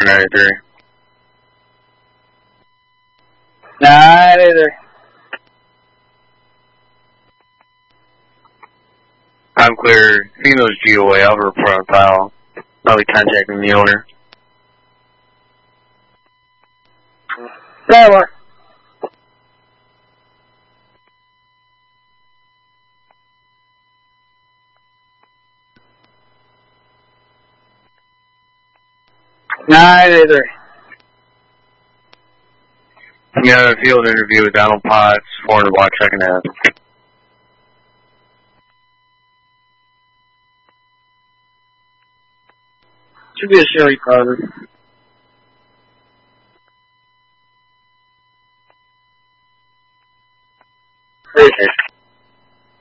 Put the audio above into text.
93. 93. I'm clear. Female's GOA. I'll report on file. I'll be contacting the owner. There. 93. You got a field interview with Donald Potts, 400 block, second half. Should be a Shelly problem.